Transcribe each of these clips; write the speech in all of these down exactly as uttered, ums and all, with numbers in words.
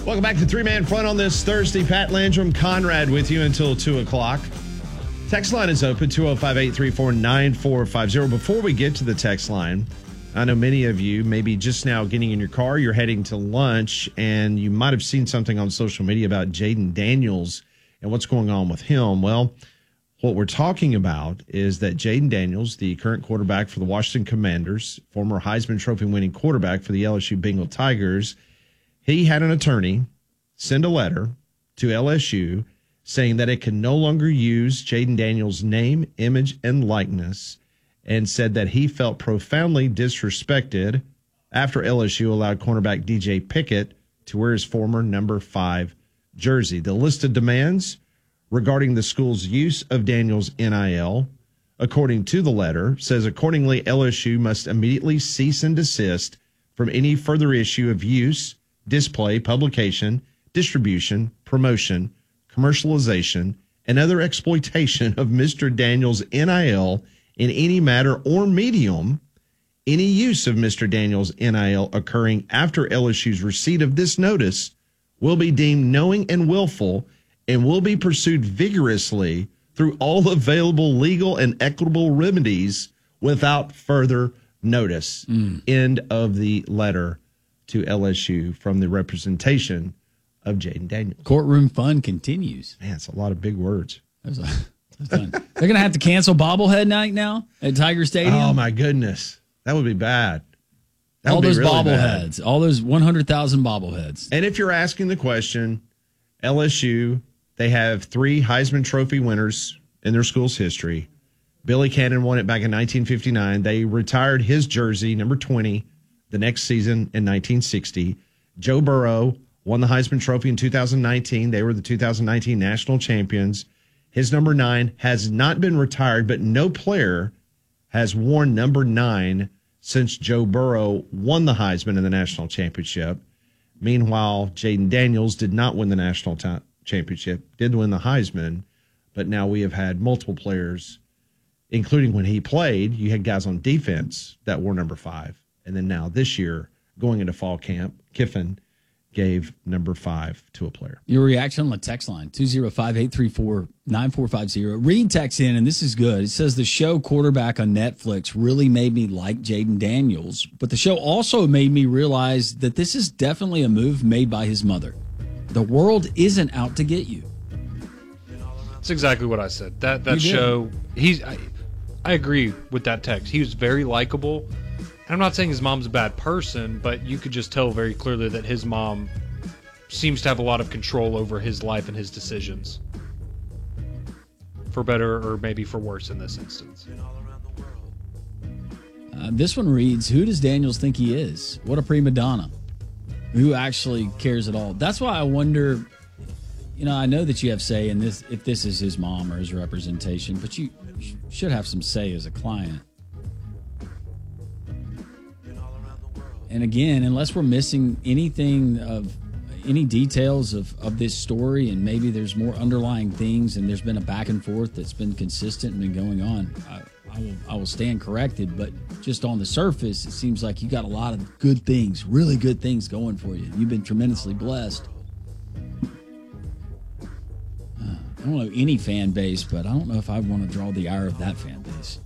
Welcome back to Three Man Front on this Thursday. Pat Landrum, Conrad with you until two o'clock. Text line is open, two oh five, eight three four, nine four five oh. Before we get to the text line, I know many of you maybe just now getting in your car, you're heading to lunch, and you might have seen something on social media about Jayden Daniels and what's going on with him. Well, what we're talking about is that Jayden Daniels, the current quarterback for the Washington Commanders, former Heisman Trophy winning quarterback for the L S U Bengal Tigers, he had an attorney send a letter to L S U saying that it can no longer use Jayden Daniels' name, image, and likeness, and said that he felt profoundly disrespected after L S U allowed cornerback D J Pickett to wear his former number five jersey. The list of demands regarding the school's use of Daniels' N I L, according to the letter, says accordingly L S U must immediately cease and desist from any further issue of use, display, publication, distribution, promotion, commercialization, and other exploitation of Mister Daniels' N I L in any matter or medium. Any use of Mister Daniels' N I L occurring after L S U's receipt of this notice will be deemed knowing and willful and will be pursued vigorously through all available legal and equitable remedies without further notice. Mm. End of the letter to L S U from the representation of Jayden Daniels. Courtroom fun continues. Man, it's a lot of big words. That's a, that's fun. They're going to have to cancel bobblehead night now at Tiger Stadium. Oh, my goodness. That would be bad. That all would those be really bobbleheads, bad. all those one hundred thousand bobbleheads. And if you're asking the question, L S U, they have three Heisman Trophy winners in their school's history. Billy Cannon won it back in nineteen fifty-nine. They retired his jersey, number twenty, the next season in nineteen sixty. Joe Burrow won the Heisman Trophy in two thousand nineteen. They were the two thousand nineteen national champions. His number nine has not been retired, but no player has worn number nine since Joe Burrow won the Heisman in the national championship. Meanwhile, Jayden Daniels did not win the national t- championship, did win the Heisman, but now we have had multiple players, including when he played, you had guys on defense that wore number five. And then now this year, going into fall camp, Kiffin gave number five to a player. Your reaction on the text line, two oh five, eight three four, nine four five oh. Reed texts in, and this is good. It says the show Quarterback on Netflix really made me like Jayden Daniels, but the show also made me realize that this is definitely a move made by his mother. The world isn't out to get you. That's exactly what I said. That that You show, he's. I, I agree with that text. He was very likable. I'm not saying his mom's a bad person, but you could just tell very clearly that his mom seems to have a lot of control over his life and his decisions. For better or maybe for worse in this instance. Uh, this one reads, who does Daniels think he is? What a prima donna. Who actually cares at all? That's why I wonder, you know, I know that you have say in this, if this is his mom or his representation, but you should have some say as a client. And again, unless we're missing anything of any details of, of this story, and maybe there's more underlying things, and there's been a back and forth that's been consistent and been going on, I, I will I will stand corrected. But just on the surface, it seems like you got a lot of good things, really good things going for you. You've been tremendously blessed. Uh, I don't know any fan base, but I don't know if I want to draw the ire of that fan base.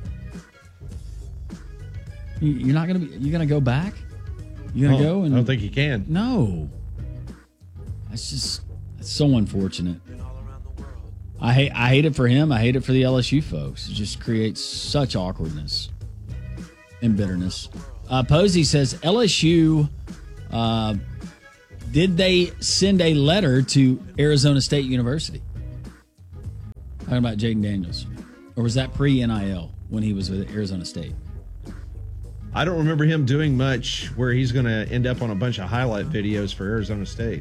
You're not gonna be. You're gonna go back. You're gonna oh, go and. I don't think you can. No. That's just. That's so unfortunate. I hate. I hate it for him. I hate it for the L S U folks. It just creates such awkwardness and bitterness. Uh, Posey says L S U. Uh, did they send a letter to Arizona State University? Talking about Jayden Daniels, or was that pre-N I L when he was with Arizona State? I don't remember him doing much where he's going to end up on a bunch of highlight videos for Arizona State.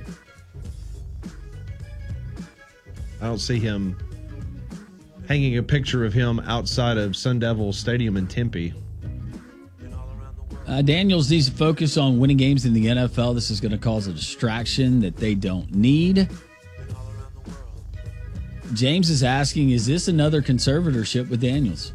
I don't see him hanging a picture of him outside of Sun Devil Stadium in Tempe. Uh, Daniels needs to focus on winning games in the N F L. This is going to cause a distraction that they don't need. James is asking, is this another conservatorship with Daniels?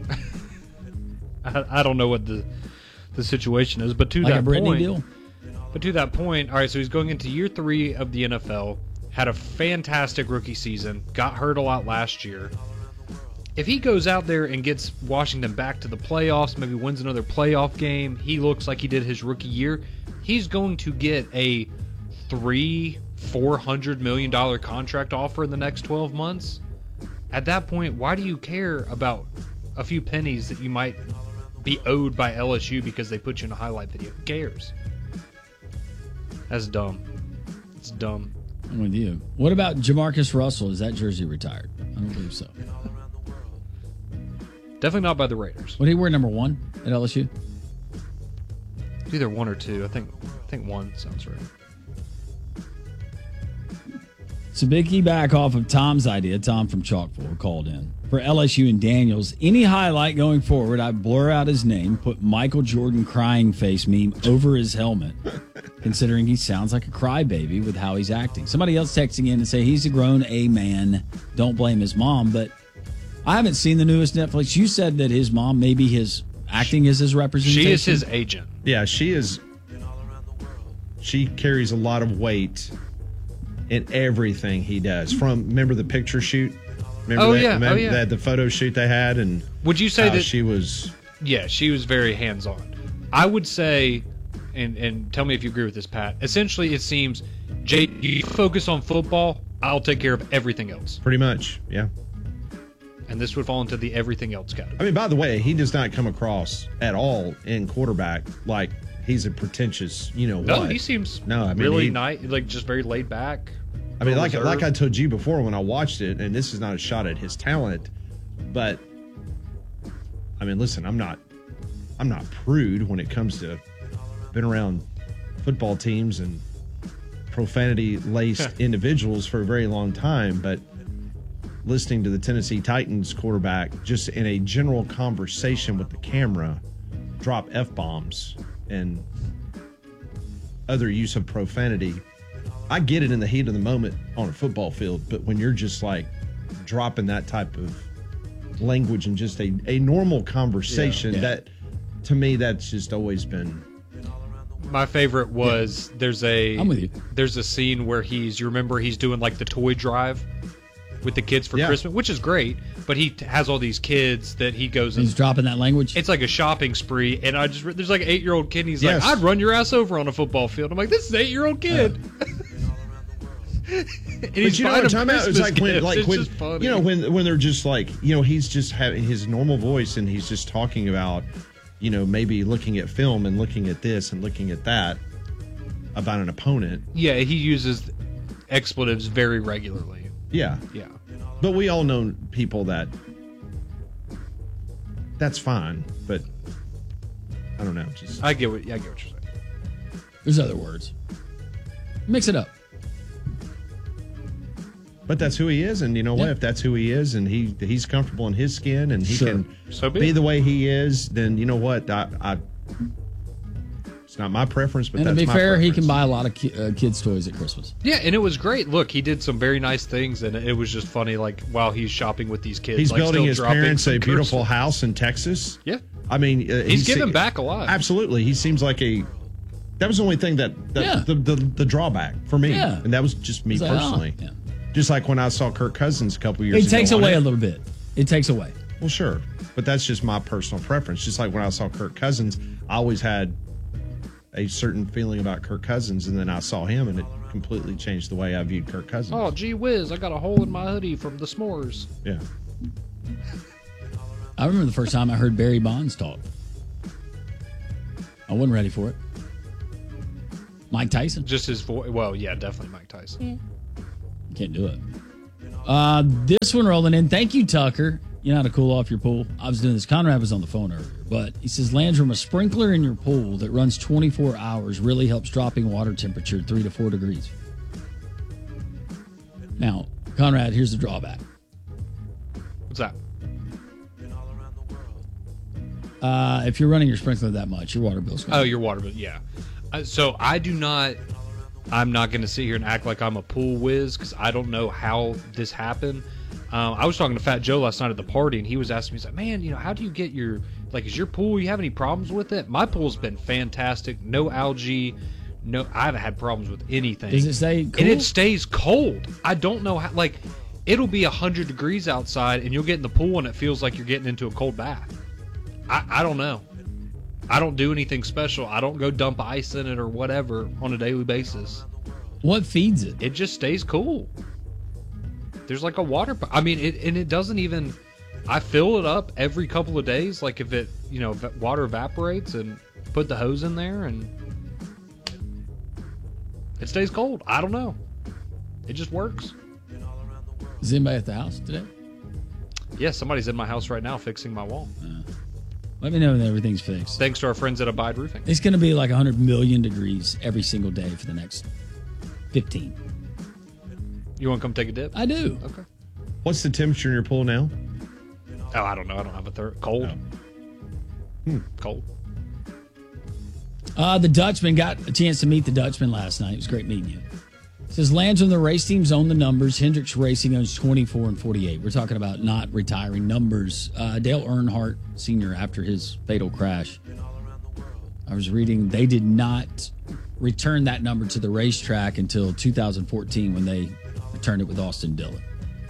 I, I don't know what the the situation is, but to like that a Britney point, deal? But to that point, all right, so he's going into year three of the N F L, had a fantastic rookie season, got hurt a lot last year. If he goes out there and gets Washington back to the playoffs, maybe wins another playoff game, he looks like he did his rookie year, he's going to get a three, four hundred million dollar contract offer in the next twelve months. At that point, why do you care about a few pennies that you might be owed by L S U because they put you in a highlight video? Who cares? That's dumb. It's dumb. I'm with you. What about Jamarcus Russell? Is that jersey retired? I don't believe so. Definitely not by the Raiders. What did he wear, number one at L S U? It's either one or two. I think I think one sounds right. So Bicky back off of Tom's idea. Tom from Chalkville called in. For L S U and Daniels, any highlight going forward, I blur out his name, put Michael Jordan crying face meme over his helmet, considering he sounds like a crybaby with how he's acting. Somebody else texting in and say he's a grown A man. Don't blame his mom, but I haven't seen the newest Netflix. You said that his mom maybe his acting is his representation. She is his agent. Yeah, she is. She carries a lot of weight in everything he does. From, remember the picture shoot? Remember Oh, that, yeah. remember Oh, yeah. that the photo shoot they had, and Would you say how that she was? Yeah, she was very hands-on. I would say, and and tell me if you agree with this, Pat. Essentially, it seems, Jay, you focus on football, I'll take care of everything else. Pretty much, yeah. And this would fall into the everything else category. I mean, by the way, he does not come across at all in quarterback like he's a pretentious, you know No, what? he seems No, I mean, really he- nice, like just very laid back. I mean, like reserved. like I told you before when I watched it, and this is not a shot at his talent, but I mean, listen, I'm not I'm not prude when it comes to been around football teams and profanity laced individuals for a very long time, but listening to the Tennessee Titans quarterback just in a general conversation with the camera drop F-bombs and other use of profanity, I get it in the heat of the moment on a football field, but when you're just like dropping that type of language in just a, a normal conversation, Yeah. that to me, that's just always been. My favorite was there's a I'm with you. there's a scene where he's you remember he's doing like the toy drive with the kids for Yeah. Christmas, which is great, but he t- has all these kids that he goes and He's dropping that language. it's like a shopping spree, and I just there's like an eight year old kid, and he's Yes. like, I'd run your ass over on a football field. I'm like, this is an eight year old kid. and But he's you know buying what him I'm talking about? It's Christmas like when, gifts. like It's when, just funny. you know, when when they're just like, you know, he's just having his normal voice, and he's just talking about, you know, maybe looking at film and looking at this and looking at that about an opponent. Yeah, he uses expletives very regularly. Yeah, Yeah. but we all know people that that's fine, but I don't know, just I get what I get what you're saying. There's other words. Mix it up. but that's who he is, and you know what? Yeah. If that's who he is, and he he's comfortable in his skin, and he Sure. can So be be it. the way he is, then you know what? I, I it's not my preference, but And to that's be my fair, he preference. can buy a lot of ki- uh, kids' toys at Christmas. Yeah, and it was great. Look, he did some very nice things, and it was just funny. Like while he's shopping with these kids, He's like, building still his dropping parents some a beautiful curse- house in Texas. Yeah, I mean, uh, he's he giving se- back a lot. Absolutely, he seems like a. That was the only thing that, that Yeah. the, the the drawback for me, Yeah. and that was just me It's like, oh, personally. yeah. Just like when I saw Kirk Cousins a couple years It ago. takes on away it. a little bit. It takes away. Well, sure, but that's just my personal preference. Just like when I saw Kirk Cousins, I always had a certain feeling about Kirk Cousins, and then I saw him, and it completely changed the way I viewed Kirk Cousins. Oh, gee whiz! I got a hole in my hoodie from the s'mores. Yeah, I remember the first time I heard Barry Bonds talk. I wasn't ready for it. Mike Tyson. Just his voice. Well, yeah, definitely Mike Tyson. Can't do it. Uh, this one rolling in. Thank you, Tucker. You know how to cool off your pool. I was doing this. Conrad was on the phone earlier, but he says, Landrum, a sprinkler in your pool that runs twenty-four hours really helps dropping water temperature three to four degrees. Now, Conrad, here's the drawback. What's that? Uh, if you're running your sprinkler that much, your water bill's going Oh, your water bill. Yeah. Uh, so I do not. I'm not going to sit here and act like I'm a pool whiz because I don't know how this happened. Um, I was talking to Fat Joe last night at the party, and he was asking me, he's like, "Man, you know, how do you get your like? Is your pool? You have any problems with it? My pool's been fantastic. No algae, No, I haven't had problems with anything. Does it stay cool? And it stays cold. I don't know how, like, it'll be one hundred degrees outside and you'll get in the pool and it feels like you're getting into a cold bath. I, I don't know. I don't do anything special. I don't go dump ice in it or whatever on a daily basis. What feeds it? It just stays cool. There's like a water, I mean, it, and it doesn't even, I fill it up every couple of days. Like if it, you know, water evaporates and put the hose in there and it stays cold. I don't know. It just works. Is anybody at the house today? Yeah, somebody's in my house right now fixing my wall. Uh, let me know when everything's fixed. Thanks to our friends at Abide Roofing. It's going to be like one hundred million degrees every single day for the next fifteen. You want to come take a dip? I do. Okay. What's the temperature in your pool now? Oh, I don't know. I don't have a third. Cold. Hmm. Cold. Uh, the Dutchman got a chance to meet the Dutchman last night. It was great meeting you. It says Landrum, the race teams own the numbers. Hendricks Racing owns twenty-four and forty-eight. We're talking about not retiring numbers. Uh, Dale Earnhardt Senior, after his fatal crash, I was reading they did not return that number to the racetrack until two thousand fourteen when they returned it with Austin Dillon.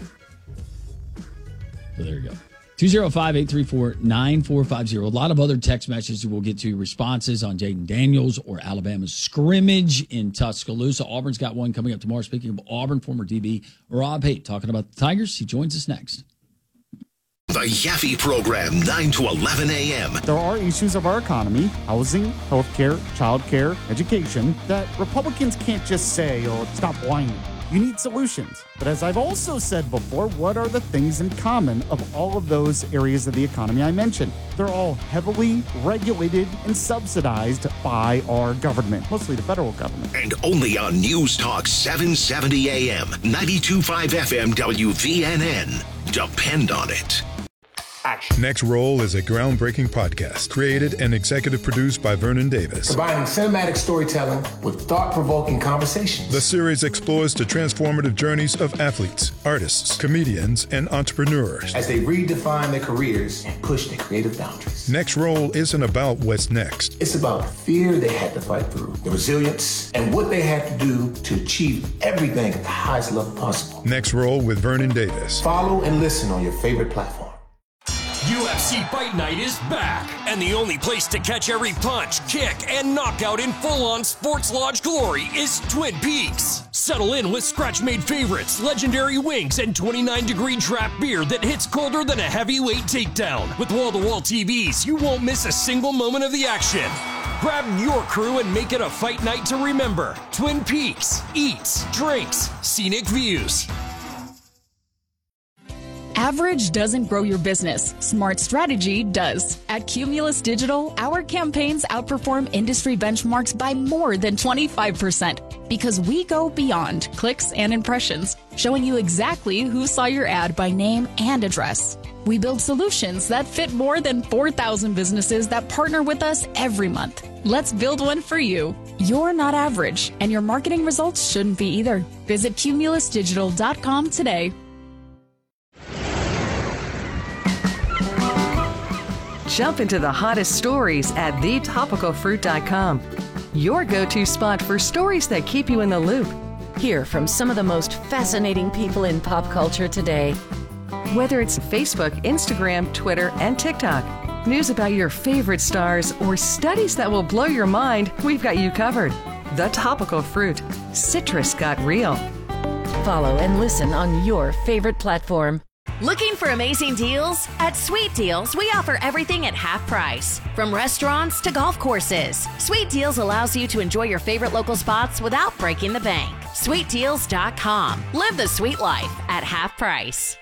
So there you go. two oh five, eight three four, nine four five zero. A lot of other text messages we'll get to, responses on Jaden Daniels or Alabama's scrimmage in Tuscaloosa. Auburn's got one coming up tomorrow. Speaking of Auburn, former D B Rob Haight talking about the Tigers. He joins us next. The Yaffe Program, nine to eleven a.m. There are issues of our economy, housing, healthcare, childcare, education, that Republicans can't just say, oh, stop whining. You need solutions. But as I've also said before, what are the things in common of all of those areas of the economy I mentioned? They're all heavily regulated and subsidized by our government, mostly the federal government. And only on News Talk seven seventy a.m., ninety-two point five F M W V N N. Depend on it. Action. Next Roll is a groundbreaking podcast created and executive produced by Vernon Davis. Combining cinematic storytelling with thought-provoking conversations. The series explores the transformative journeys of athletes, artists, comedians, and entrepreneurs as they redefine their careers and push their creative boundaries. Next Roll isn't about what's next. It's about the fear they had to fight through, the resilience, and what they had to do to achieve everything at the highest level possible. Next Roll with Vernon Davis. Follow and listen on your favorite platform. U F C Fight Night is back, and the only place to catch every punch, kick, and knockout in full-on Sports Lodge glory is Twin Peaks. Settle in with scratch-made favorites, legendary wings, and twenty-nine degree draft beer that hits colder than a heavyweight takedown. With wall-to-wall T Vs, you won't miss a single moment of the action. Grab your crew and make it a fight night to remember. Twin Peaks. Eats, drinks, scenic views. Average doesn't grow your business. Smart strategy does. At Cumulus Digital, our campaigns outperform industry benchmarks by more than twenty-five percent because we go beyond clicks and impressions, showing you exactly who saw your ad by name and address. We build solutions that fit more than four thousand businesses that partner with us every month. Let's build one for you. You're not average, and your marketing results shouldn't be either. Visit cumulus digital dot com today. Jump into the hottest stories at the topical fruit dot com. Your go-to spot for stories that keep you in the loop. Hear from some of the most fascinating people in pop culture today. Whether it's Facebook, Instagram, Twitter, and TikTok, news about your favorite stars, or studies that will blow your mind, we've got you covered. The Topical Fruit. Citrus got real. Follow and listen on your favorite platform. Looking for amazing deals? At Sweet Deals, we offer everything at half price. From restaurants to golf courses, Sweet Deals allows you to enjoy your favorite local spots without breaking the bank. sweet deals dot com. Live the sweet life at half price.